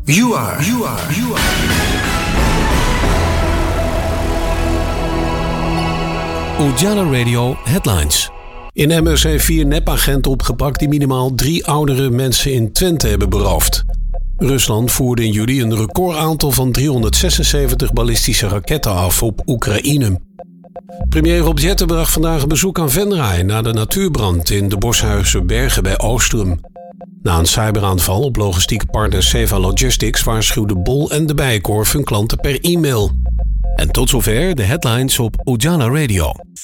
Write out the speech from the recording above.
You are. Ujala Radio Headlines. In Emmen zijn 4 nepagenten opgepakt die minimaal 3 oudere mensen in Twente hebben beroofd. Rusland voerde in juli een recordaantal van 376 ballistische raketten af op Oekraïne. Premier Rob Jetten bracht vandaag een bezoek aan Venray na de natuurbrand in de Boshuizense Bergen bij Oostrum. Na een cyberaanval op logistieke partner Seva Logistics waarschuwden Bol en de Bijenkorf hun klanten per e-mail. En tot zover de headlines op Ujala Radio.